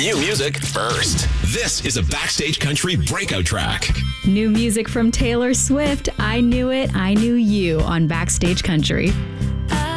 New music first. This is a Backstage Country breakout track. New music from Taylor Swift, I Knew It, I Knew You on Backstage Country.